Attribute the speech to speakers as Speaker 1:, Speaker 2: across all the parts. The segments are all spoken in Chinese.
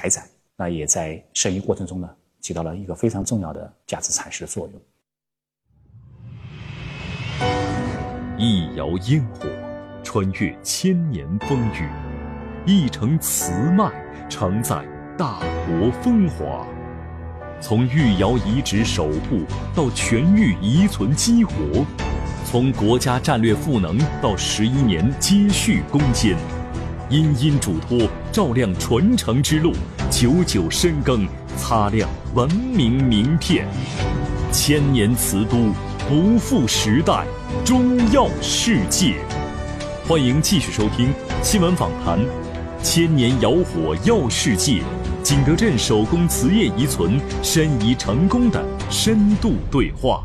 Speaker 1: 开展，那也在生意过程中呢起到了一个非常重要的价值阐释的作用。
Speaker 2: 一窑烟火穿越千年风雨，一城瓷脉承载大国风华。从御窑遗址守护到全域遗存激活，从国家战略赋能到11年接续攻坚，殷殷嘱托照亮传承之路，久久深耕擦亮文明名片。千年瓷都，不负时代，终耀世界。欢迎继续收听新闻访谈，千年窑火耀世界，景德镇手工瓷业遗存申遗成功的深度对话。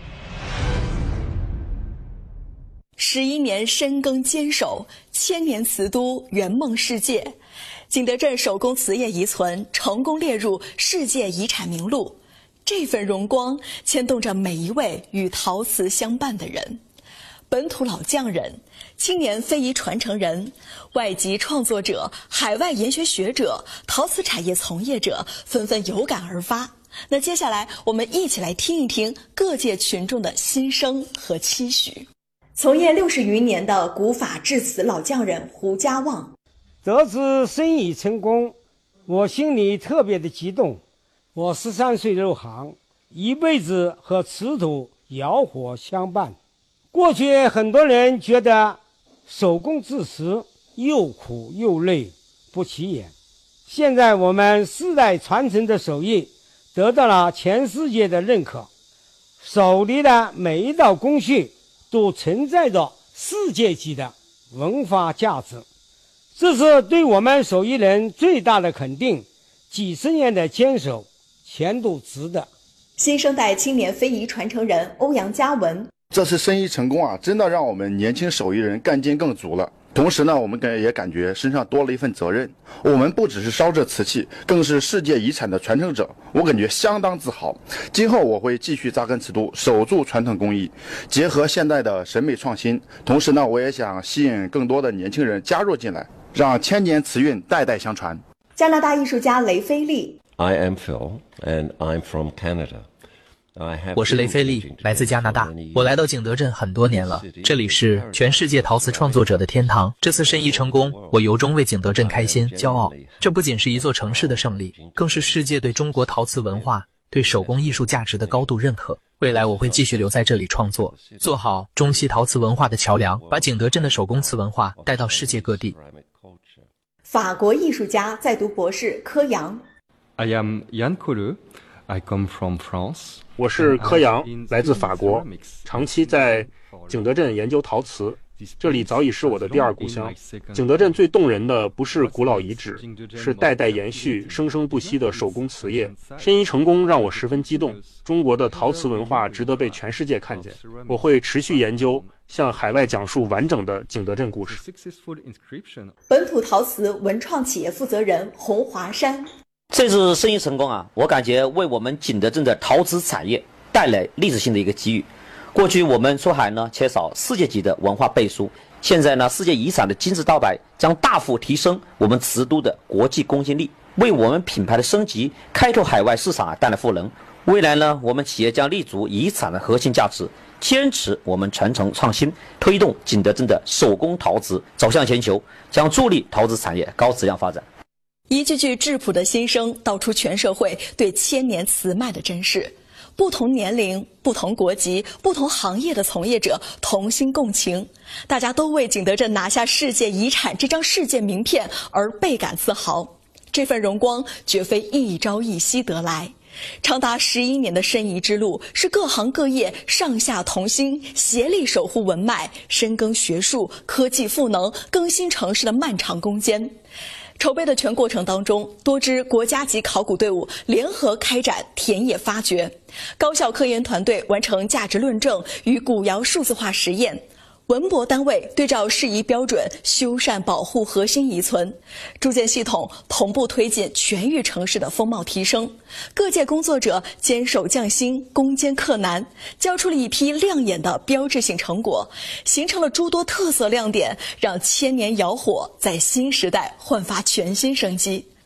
Speaker 3: 11年深耕坚守，千年瓷都圆梦世界。景德镇手工瓷业遗存成功列入世界遗产名录，这份荣光牵动着每一位与陶瓷相伴的人。本土老匠人、青年非遗传承人、外籍创作者、海外研学学者、陶瓷产业从业者纷纷有感而发。那接下来我们一起来听一听各界群众的心声和期许。从业60余年的古法制瓷老匠人胡家旺，
Speaker 4: 得知生意成功，我心里特别的激动。我13岁入行，一辈子和瓷土窑火相伴。过去很多人觉得手工制瓷又苦又累，不起眼。现在我们世代传承的手艺得到了全世界的认可，手里的每一道工序都存在着世界级的文化价值，这是对我们手艺人最大的肯定。几十年的坚守，全都值得。
Speaker 3: 新生代青年非遗传承人欧阳嘉文，
Speaker 5: 这次生意成功啊，真的让我们年轻手艺人干劲更足了。同时呢，我们也感觉身上多了一份责任。我们不只是烧制瓷器，更是世界遗产的传承者，我感觉相当自豪。今后我会继续扎根瓷都，守住传统工艺，结合现代的审美创新。同时呢，我也想吸引更多的年轻人加入进来，让千年瓷韵代代相传。
Speaker 3: 加拿大艺术家雷菲利，
Speaker 6: I am Phil, and I'm from Canada.
Speaker 7: 我是雷菲利，来自加拿大。我来到景德镇很多年了，这里是全世界陶瓷创作者的天堂。这次申遗成功，我由衷为景德镇开心骄傲。这不仅是一座城市的胜利，更是世界对中国陶瓷文化、对手工艺术价值的高度认可。未来我会继续留在这里创作，做好中西陶瓷文化的桥梁，把景德镇的手工瓷文化带到世界各地。
Speaker 3: 法国艺术家在读博士柯阳，
Speaker 8: I am Yann Colleux. I come from France.
Speaker 9: 我是柯阳，来自法国，长期在景德镇研究陶瓷，这里早已是我的第二故乡。景德镇最动人的不是古老遗址，是代代延续、生生不息的手工瓷业。申遗成功让我十分激动，中国的陶瓷文化值得被全世界看见。我会持续研究，向海外讲述完整的景德镇故事。
Speaker 3: 本土陶瓷文创企业负责人洪华山，
Speaker 10: 这次生意成功啊，我感觉为我们景德镇的陶瓷产业带来历史性的一个机遇。过去我们出海呢缺少世界级的文化背书，现在呢世界遗产的金字招牌将大幅提升我们瓷都的国际公信力，为我们品牌的升级、开拓海外市场带来赋能。未来呢，我们企业将立足遗产的核心价值，坚持我们传承创新，推动景德镇的手工陶瓷走向全球，将助力陶瓷产业高质量发展。
Speaker 3: 一句句质朴的心声道出全社会对千年瓷脉的珍视。不同年龄、不同国籍、不同行业的从业者同心共情，大家都为景德镇拿下世界遗产这张世界名片而倍感自豪。这份荣光绝非一朝一夕得来，长达11年的申遗之路，是各行各业上下同心，协力守护文脉，深耕学术、科技赋能、更新城市的漫长攻坚。筹备的全过程当中，多支国家级考古队伍联合开展田野发掘，高校科研团队完成价值论证与古窑数字化实验，文博单位对照适宜标准修缮保护核心遗存，铸件系统同步推进全域城市的风貌提升。各界工作者坚守匠心，攻坚克难，交出了一批亮眼的标志性成果，形成了诸多特色亮点，让千年窑火在新时代焕发全新生机。